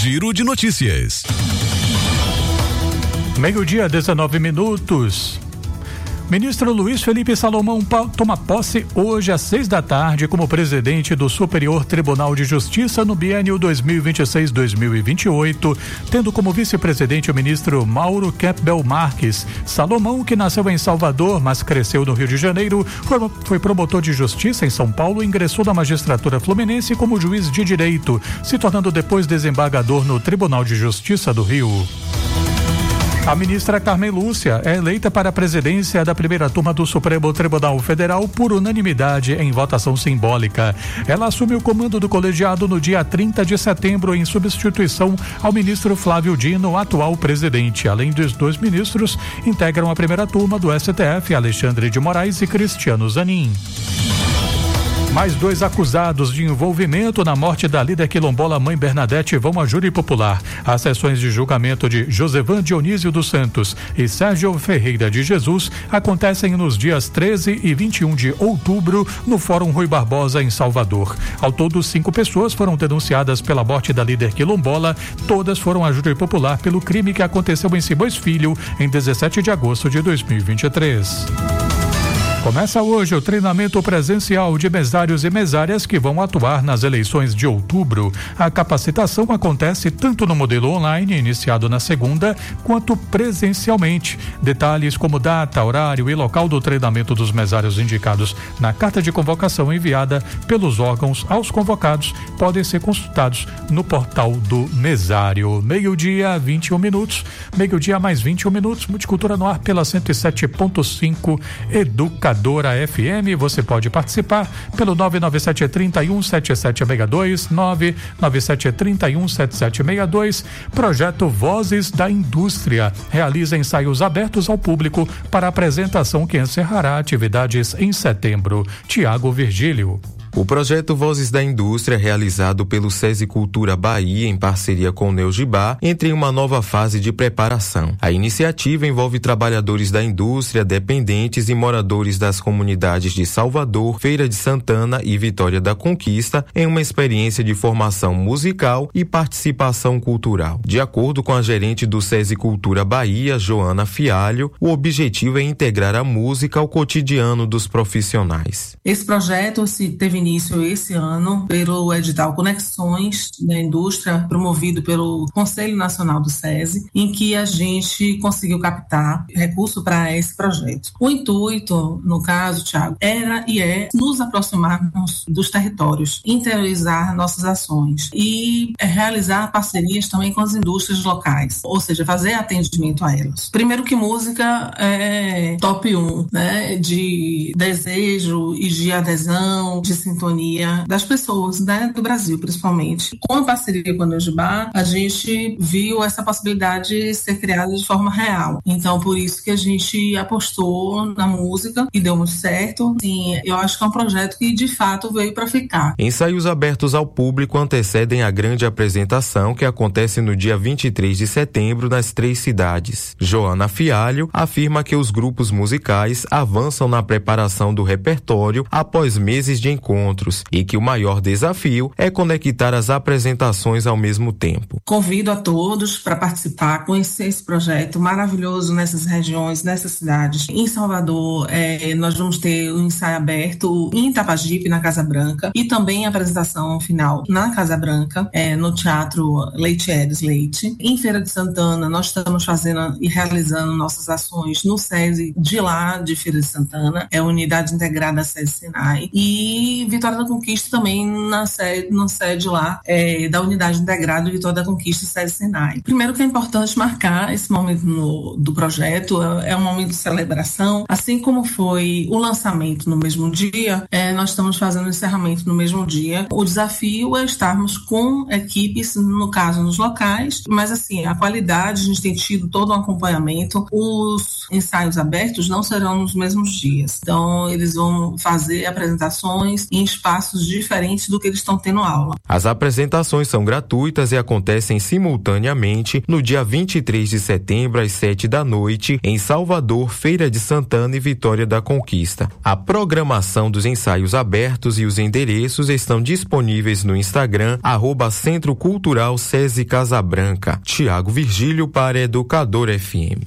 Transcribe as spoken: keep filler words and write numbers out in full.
Giro de Notícias. Meio-dia, dezenove minutos. Ministro Luiz Felipe Salomão toma posse hoje às seis da tarde como presidente do Superior Tribunal de Justiça no biênio dois mil e vinte e seis a dois mil e vinte e oito, tendo como vice-presidente o ministro Mauro Campbell Marques. Salomão, que nasceu em Salvador, mas cresceu no Rio de Janeiro, foi promotor de justiça em São Paulo e ingressou na magistratura fluminense como juiz de direito, se tornando depois desembargador no Tribunal de Justiça do Rio. A ministra Carmen Lúcia é eleita para a presidência da primeira turma do Supremo Tribunal Federal por unanimidade em votação simbólica. Ela assume o comando do colegiado no dia trinta de setembro em substituição ao ministro Flávio Dino, atual presidente. Além dos dois ministros, integram a primeira turma do S T F, Alexandre de Moraes e Cristiano Zanin. Mais dois acusados de envolvimento na morte da líder quilombola Mãe Bernadette vão a júri popular. As sessões de julgamento de Josevan Dionísio dos Santos e Sérgio Ferreira de Jesus acontecem nos dias treze e vinte e um de outubro no Fórum Rui Barbosa, em Salvador. Ao todo, cinco pessoas foram denunciadas pela morte da líder quilombola. Todas foram a júri popular pelo crime que aconteceu em Simões Filho em dezessete de agosto de dois mil e vinte e três. Começa hoje o treinamento presencial de mesários e mesárias que vão atuar nas eleições de outubro. A capacitação acontece tanto no modelo online, iniciado na segunda, quanto presencialmente. Detalhes como data, horário e local do treinamento dos mesários indicados na carta de convocação enviada pelos órgãos aos convocados podem ser consultados no portal do mesário. Meio-dia, vinte e um minutos. Meio-dia mais vinte e um minutos. Multicultura no ar pela cento e sete ponto cinco Educação. F M, você pode participar pelo nove nove sete três um sete sete seis dois, nove nove sete três um sete sete seis dois. Projeto Vozes da Indústria realiza ensaios abertos ao público para apresentação que encerrará atividades em setembro. Tiago Virgílio. O projeto Vozes da Indústria, realizado pelo SESI Cultura Bahia em parceria com o Neogibá, entra em uma nova fase de preparação. A iniciativa envolve trabalhadores da indústria, dependentes e moradores das comunidades de Salvador, Feira de Santana e Vitória da Conquista em uma experiência de formação musical e participação cultural. De acordo com a gerente do SESI Cultura Bahia, Joana Fialho, o objetivo é integrar a música ao cotidiano dos profissionais. Esse projeto se teve início esse ano pelo edital Conexões da Indústria, promovido pelo Conselho Nacional do SESI, em que a gente conseguiu captar recurso para esse projeto. O intuito, no caso, Thiago, era e é nos aproximarmos dos territórios, interiorizar nossas ações e realizar parcerias também com as indústrias locais, ou seja, fazer atendimento a elas. Primeiro que música é top um, né, de desejo e de adesão, de sintonia das pessoas, né, do Brasil, principalmente. Com a parceria com a Neogibá, a gente viu essa possibilidade ser criada de forma real. Então, por isso que a gente apostou na música e deu muito certo. Sim, eu acho que é um projeto que, de fato, veio para ficar. Ensaios abertos ao público antecedem a grande apresentação que acontece no dia vinte e três de setembro nas três cidades. Joana Fialho afirma que os grupos musicais avançam na preparação do repertório após meses de encontros e que o maior desafio é conectar as apresentações ao mesmo tempo. Convido a todos para participar, conhecer esse projeto maravilhoso nessas regiões, nessas cidades. Em Salvador, é, nós vamos ter um ensaio aberto em Itapajipe, na Casa Branca, e também a apresentação final na Casa Branca, é, no Teatro Leite Edes Leite. Em Feira de Santana, nós estamos fazendo e realizando nossas ações no SESI de lá, de Feira de Santana, é a Unidade Integrada SESI Sinai, e Vitória da Conquista também na sede, na sede lá é, da Unidade Integrada Vitória da Conquista SESI Sinai. Primeiro que é importante marcar esse momento no, do projeto, é, é um momento de celebração, assim como foi o lançamento no mesmo dia, é, nós estamos fazendo o encerramento no mesmo dia. O desafio é estarmos com equipes, no caso nos locais, mas assim, a qualidade, a gente tem tido todo um acompanhamento, os ensaios abertos não serão nos mesmos dias, então eles vão fazer apresentações em espaços diferentes do que eles estão tendo aula. As apresentações são gratuitas e acontecem simultaneamente no dia vinte e três de setembro às sete da noite em Salvador, Feira de Santana e Vitória da Conquista. A programação dos ensaios abertos e os endereços estão disponíveis no Instagram arroba Centro Cultural SESI Casa Branca. Tiago Virgílio para Educador F M.